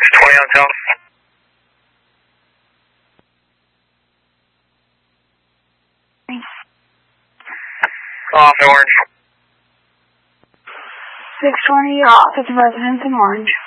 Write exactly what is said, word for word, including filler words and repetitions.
six twenty Hotel. Off Orange. six twenty off at the residence in Orange.